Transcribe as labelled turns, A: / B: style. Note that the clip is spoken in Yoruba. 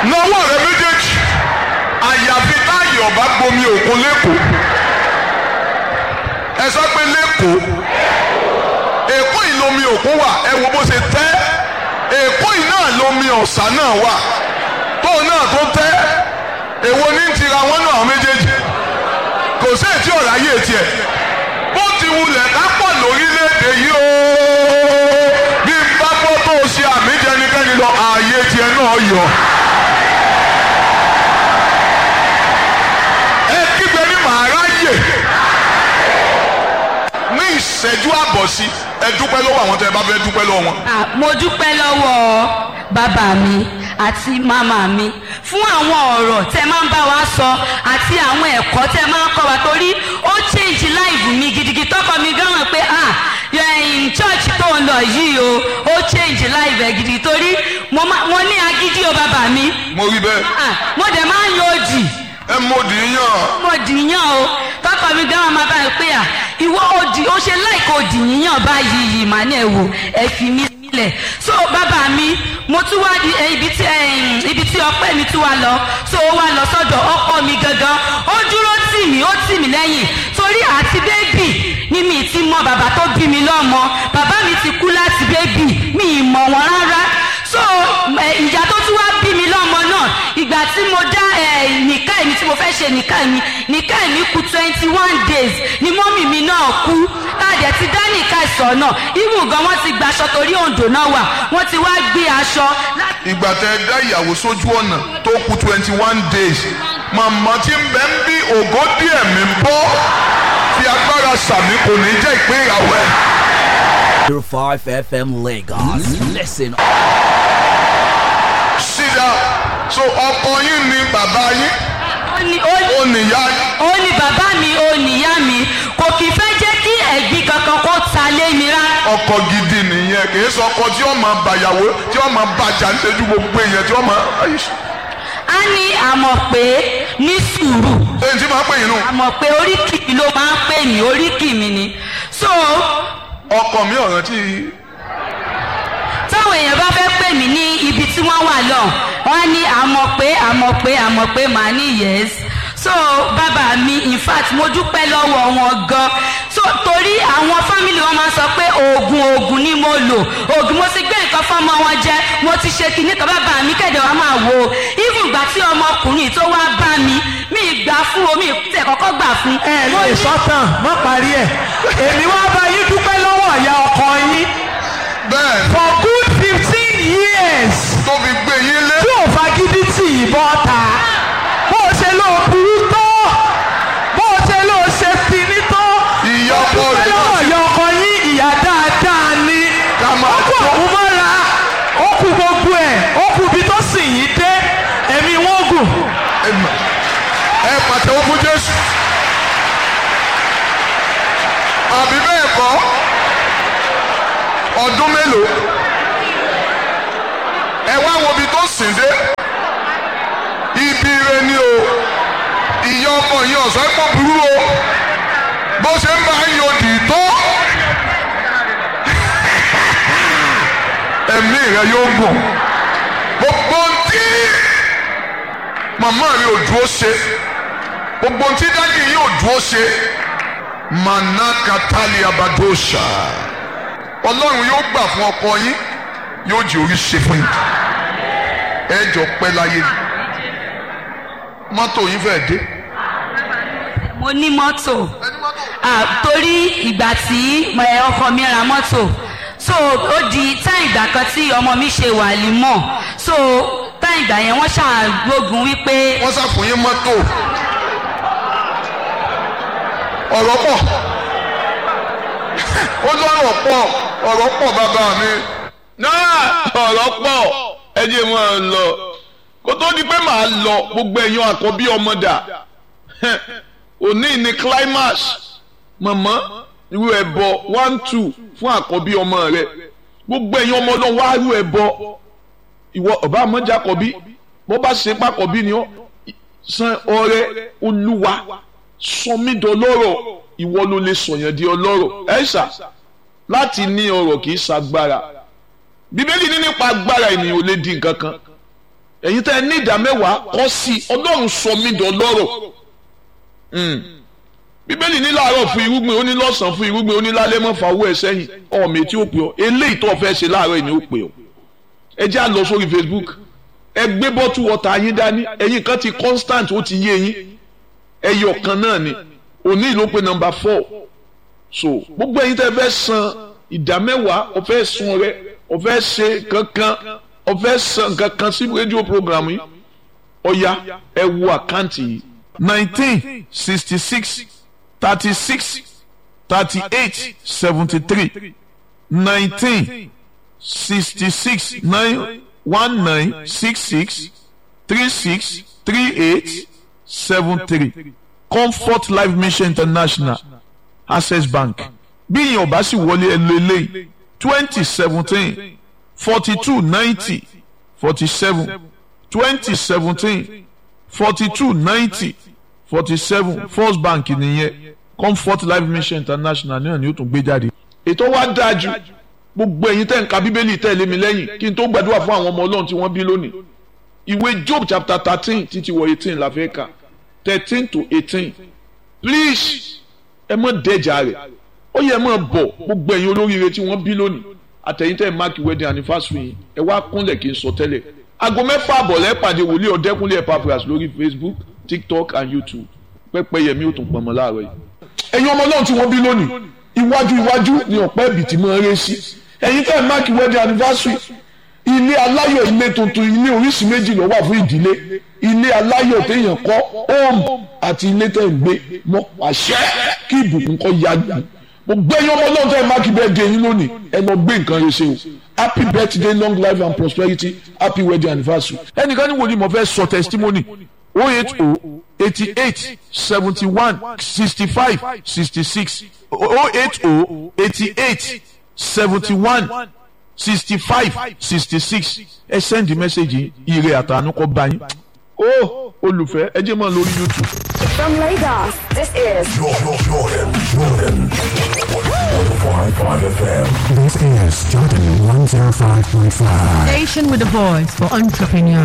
A: lọ́wọ́ rẹ méjèèjì àyàfi táyì ọba gbomi òkun lẹ́kọ̀ọ́ ẹ sọ pé lẹ́kọ̀ọ́ èkó yìí lomi òkun wà ẹ wo bó ṣe tẹ́ èkó yìí náà lomi ọ̀sà náà wà tóun náà tó tẹ́ èwo ní tira wọn náà méjèèjì kò sí ètí ọ̀rọ̀ ayé tiẹ̀ bó ti wulẹ̀ ká pọ̀ lórílẹ̀‐èdè yìí o bí pápọ́ tó ṣe àmì jẹnikẹ́ni lọ ààyè tiẹ̀ náà yọ. ẹ kígbe ní màá ráyè ní ìṣẹ́jú àbọ̀ sí ẹ dúpẹ́ lọ́wọ́ àwọn tẹ́ ẹ bá fẹ́ dúpẹ́ lọ́wọ́ wọn.
B: mo dúpẹ́ lọ́wọ́ bàbá mi àti màmá mi fún àwọn ọ̀rọ̀ tẹ́ máa ń bá wa sọ àti àwọn ẹ̀kọ́ tẹ́ máa ń kọ́ wa torí ó change life mi gidigidi tọkọ mi gan mọ̀ pé church tó ń lọ yìí o ó change life ẹ̀ gidi torí mo ní agídí o bàbá mi.
A: mo rí bẹ́ẹ̀.
B: mo dẹ̀ máa ń yan òdì.
A: ẹ mo dì í yàn.
B: mo dì í yàn o tọkọ mi gan máa bá mi pé ìwọ òdì ó ṣe láìka òdì yíyàn báyìí yìí màá ní ẹ wò ẹ fi mí sílẹ̀ so bàbá mi mo tún wá di ibi tí ọpẹ́ mi tún wá lọ so ó wá lọ sọ́dọ̀ ọkọ mi gangan ó dúró tì mí ó tì mí lẹ́yìn torí àti bébì ni mi ti mọ bàbá tó bí mi lọ́mọ bàbá mi ti kú láti bébì mi ì mọ̀ wọ́n rárá so ìyá tó tún wá bí mi lọ́mọ náà ìgbà tí mo dá nìka mi tí mo fẹ́ ṣe nìka mi kù 21 days ni mọ́mì mi náà kú tàdé ti dá nìka ìsọ̀ náà ibù gan wọ́n ti gbaṣọ torí Oǹdó náà wà wọ́n ti wá gbé aṣọ.
A: ìgbà tẹ ẹ dá ìyàwó sójú ọ̀nà tó kù 21 days màmá tí ń bẹ ń bí ògo díẹ̀ mi ń bọ́ fi agbára sàmì kò ní jẹ́ ìpín ìràwọ̀ ẹ̀.
C: 5 FM Lagos. Listen.
A: Sit down. So ọkọ yín ni bàbá yín. Ó níyá yín.
B: Ó ní bàbá mi, ó níyá mi. Kò kì í fẹ́ jẹ́ kí ẹ̀gbin kankan kó ta lé mi rárá.
A: Ọkọ gidi nìyẹn kì í sọ ọkọ tí ó máa bàyàwó tí ó máa bàjá níṣẹ́jú gbogbo èèyàn tí ó máa.
B: A ní àmọ̀ pé ní sùúrù.
A: Èyí tí máa ń pè yín nù.
B: Àmọ̀ pé oríkì mi ló máa ń pè mí, oríkì mi ni. So
A: ọkọ mi ọ̀ràn tí.
B: táwọn èèyàn bá fẹ́ pè mí ní ibi tí wọ́n wà lọ wọ́n ní àmọ̀ pé màá ní yes so bàbá mi in fact mo dúpẹ́ lọ́wọ́ wọn gan so torí àwọn fámìlì wọn máa sọ pé oògùn ni mo lò oògùn mo ti gbé nǹkan fọ́mọ wọn jẹ mo ti ṣe kìíní kan bàbá mi kẹ̀dẹ̀ wọn máa wò ó even ìgbà tí ọmọkùnrin tó wá bá mi gbà fún omi tẹ̀ kọ́kọ́ gbà fún.
D: ẹ lè sọ́tàn má parí ẹ̀ èmi wá bá yín dúpẹ́ lọ́wọ́ ìyá ọkọ yín.
A: bẹ́ẹ̀
D: for good 15 years.
A: tó fi gbé yín lé.
D: tí ò fagídí tì í bọ́ ta bó o ṣe ló burú tó bó o ṣe ló ṣe finí tó.
A: ìyá ọkọ rẹ̀
D: náà sí. ìyá ọkọ yín ìyá dáadáa ni. ó kú òun mọ́ra ó kú gbogbo ẹ̀ ó kú ibi tó sì yín dé ẹ̀mí wọn gùn.
A: ẹ pàtẹ́wọ́ fún Jésù. àbí bẹ́ẹ̀ kọ́ ọdún mélòó ẹ wá wo ibi tó sìn dé ibi ire ni o ìyá ọkọ yìí ọ̀sán pọ̀ burú o bó ṣe ń bá yín odì tó ẹ̀mí rẹ yóò gùn gbogbo tí màmá rẹ ò dúró ṣe gbogbo tí dájú yìí ò dúró ṣe manakatali abadosha ọlọ́run yóò gbà fún ọkọ yín yóò jẹ́ orí ṣe fún yín ẹ jọ pẹ́ láyé mọ́tò yín fẹ́ dé.
B: mo ní mọ́tò torí ìgbà tí ọkọ mi ra mọ́tò so ó di táì ìgbà kan tí ọmọ mi ṣe wàlímọ̀ so táì ìgbà yẹn wọ́n ṣàgbógun wípé.
A: wọ́n ṣàfún yín mọ́tò ọ̀rọ̀ pọ̀ ó lọ́rọ̀ pọ̀ bàbá mi náà ọ̀rọ̀ pọ̀ ẹ jẹ́ máa lọ kó tó di pé màá lọ gbogbo ẹ̀yàn àkọ́bí ọmọ dà òní ní climax mọ̀mọ́ irú ẹbọ 1-2 fún àkọ́bí ọmọ rẹ gbogbo ẹ̀yàn ọmọ náà wá irú ẹbọ ìwọ ọba àmọ́jà àkọ́bí bó bá ṣe pàkọ́bí ni ó san ọrẹ olúwa sọmídọ̀lọ́rọ̀ ìwọ ló lè sọ̀yàn di ọlọ́rọ̀ ẹ̀ṣà láti ní ọrọ̀ kì í ṣagbára bíbélì ní nípa agbára ènìyàn ò lè di nǹkan kan ẹ̀yin tẹ́ ẹ ní ìdá mẹ́wàá kọ́ sí ọlọ́run sọ mí dọlọ́rọ̀ bíbélì ní láàárọ̀ fún irúgbìn ó ní lọ́sàn-án fún irúgbìn ó ní lálẹ́ mọ́ fàwọ́ ẹ̀ sẹ́yìn ọ̀mì tí ó pè ọ́ eléyìí tó fẹ́ ṣe láàárọ̀ yìí ni ó pè ọ́ ẹ jẹ́ à lọ sórí Facebook ẹ gbé bọ́tù wọ́tà yín dání ẹ̀yin kan ti constant ó ti yé yín ẹyọ kan náà ni òní ló pe number 4 so gbogbo ẹ̀yin tẹ́ fẹ́ san ìdá mẹ́wàá ó fẹ́ sun rẹ ó fẹ́ ṣe kankan ó fẹ́ san kankan sí rédíò program yìí ọ̀ya ẹ wo àkáǹtì yìí 1966 36 38 73 1966 1966 36 38 73 Comfort Life Mission International Access Bank bí ìyẹn ọba sì wọlé ẹlò eléyìí 2017 42 90 47 2017 42 90 47 First Bank nìyẹn Comfort Life Mission International náà ni ó tún gbé jáde. ètò wa dájú gbogbo ẹ̀yin tẹ́ ń ka bíbélì tẹ̀lé mi lẹ́yìn kí n tó gbàdúrà fún àwọn ọmọ ọlọ́run tí wọ́n bí lónìí ìwé Job chapter 13 títí wọ 18 la fẹ́ kà 13 to 18 please ẹ mọ̀ dẹ́jà rẹ̀ ó yẹ mọ̀ bọ̀ gbogbo ẹ̀yin olóríire tí wọ́n bí lónìí àtẹ̀yìn tẹ́ mark wedding anniversary yìí ẹ wá kúnlẹ̀ kí n sọ tẹ́lẹ̀ aago 6 àbọ̀ lẹ́pàdé wòlíì Ọ̀dẹ́kúnlé Epaphras lórí Facebook TikTok and YouTube Pẹ́pẹ́yẹmí ó tún pọnmọ́ láàárọ̀ yìí. ẹ̀yin ọmọ náà tí wọ́n bí lónìí iwájú ni ọ̀pẹ́ ibì tí mo ń ré sí ẹ̀yin tẹ́ mark wedding anniversary ilé aláyọ̀ ilé tuntun ilé oríṣi méjì ló wà fún ìdílé ilé aláyọ̀ téèyàn kọ́ home àti ilé tẹ́ ń gbé mọ́ àṣẹ kí ìbùkún kọ́ ya gbà gbogbo ẹ̀yin ọmọ náà tẹ́ mark birthday yín lónìí ẹ lọ gbé nǹkan rẹ ṣe o happy birthday long life and prosperity happy wedding anniversary. ẹnìkan ní wòlíì mo fẹ́ sọ testimony 080 88 71 65 66 080 88 71 65 66 ẹ send the message ire àtàánú kọ bá yín. ó olùfẹ́ ẹ jẹ́ mọ́ lórí YouTube.
E: From Lagos, this is
F: Jordan 105.5 FM.
G: This is Jordan 105.5.
H: Station with a voice for entrepreneurs.